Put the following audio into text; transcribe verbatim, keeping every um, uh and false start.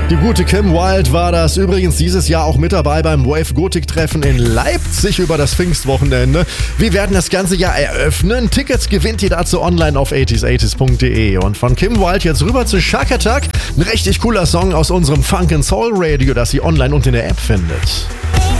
Die gute Kim Wilde war das, übrigens dieses Jahr auch mit dabei beim Wave Gothic Treffen in Leipzig über das Pfingstwochenende. Wir werden das ganze Jahr eröffnen. Tickets gewinnt ihr dazu online auf achtziger achtzig punkt de. Und von Kim Wilde jetzt rüber zu Shakatak. Ein richtig cooler Song aus unserem Funk and Soul Radio, das ihr online und in der App findet.